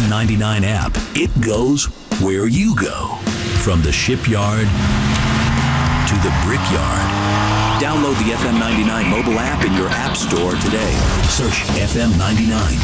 FM 99 app. It goes where you go. From the shipyard to the brickyard. Download the FM 99 mobile app in your app store today. Search FM 99.